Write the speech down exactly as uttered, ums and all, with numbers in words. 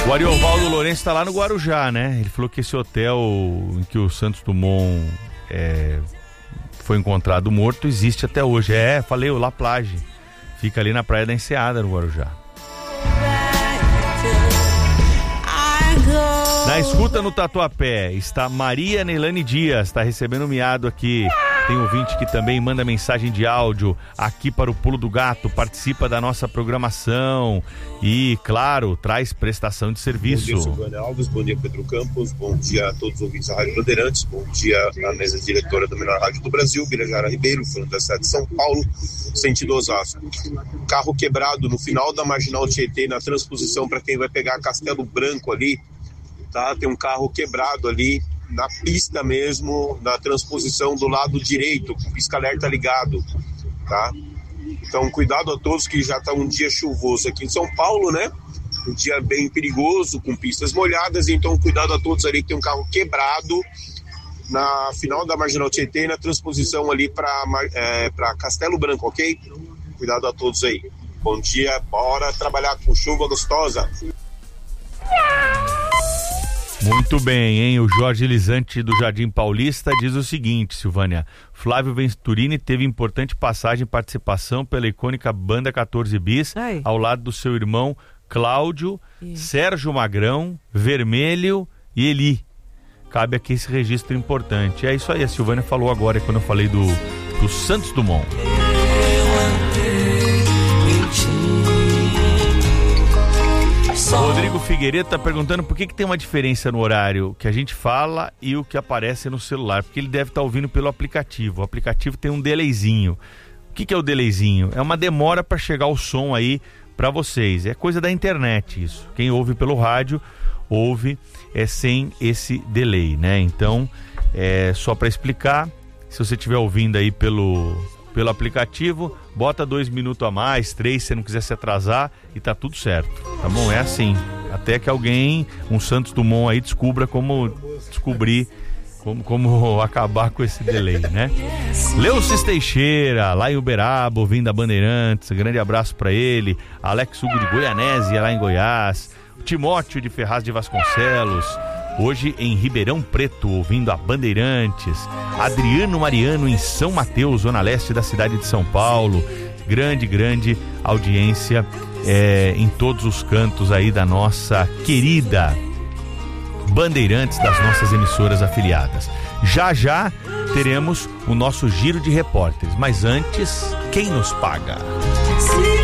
O Ariovaldo Lourenço está lá no Guarujá, né? Ele falou que esse hotel em que o Santos Dumont é, foi encontrado morto existe até hoje. É, falei, o La Plage. Fica ali na Praia da Enseada, no Guarujá. Na escuta no Tatuapé está Maria Neilane Dias, está recebendo um miado aqui. Tem ouvinte que também manda mensagem de áudio aqui para o Pulo do Gato, participa da nossa programação e, claro, traz prestação de serviço. Bom dia, Silvânia Alves, bom dia, Pedro Campos, bom dia a todos os ouvintes da Rádio Bandeirantes, bom dia à mesa diretora da melhor rádio do Brasil, Birajara Ribeiro, falando da cidade de São Paulo, sentido Osasco. Carro quebrado no final da Marginal Tietê, na transposição para quem vai pegar Castelo Branco ali, tá? Tem um carro quebrado ali, na pista mesmo, na transposição do lado direito, com o pisca-alerta ligado, tá? Então, cuidado a todos, que já está um dia chuvoso aqui em São Paulo, né? Um dia bem perigoso, com pistas molhadas, então cuidado a todos ali, que tem um carro quebrado na final da Marginal Tietê, na transposição ali para é, para Castelo Branco, ok? Cuidado a todos aí. Bom dia, bora trabalhar com chuva gostosa. Muito bem, hein? O Jorge Lisante do Jardim Paulista diz o seguinte, Silvânia: Flávio Venturini teve importante passagem e participação pela icônica banda quatorze bis, Ai. ao lado do seu irmão Cláudio, Ih. Sérgio Magrão, Vermelho e Eli. Cabe aqui esse registro importante. É isso aí, a Silvânia falou agora quando eu falei do, do Santos Dumont. Rodrigo Figueiredo está perguntando por que, que tem uma diferença no horário que a gente fala e o que aparece no celular, porque ele deve estar tá ouvindo pelo aplicativo. O aplicativo tem um delayzinho. O que, que é o delayzinho? É uma demora para chegar o som aí para vocês. É coisa da internet isso. Quem ouve pelo rádio ouve é sem esse delay, né? Então, é só para explicar, se você estiver ouvindo aí pelo pelo aplicativo, bota dois minutos a mais, três, se você não quiser se atrasar, e tá tudo certo, tá bom? É assim, até que alguém, um Santos Dumont aí, descubra como descobrir, como, como acabar com esse delay, né? Leucis Teixeira, lá em Uberaba, ouvindo a Bandeirantes, grande abraço pra ele. Alex Hugo de Goianésia, lá em Goiás. Timóteo de Ferraz de Vasconcelos, hoje em Ribeirão Preto, ouvindo a Bandeirantes. Adriano Mariano em São Mateus, zona leste da cidade de São Paulo. Grande, grande audiência é, em todos os cantos aí da nossa querida Bandeirantes, das nossas emissoras afiliadas. Já já teremos o nosso giro de repórteres, mas antes, quem nos paga?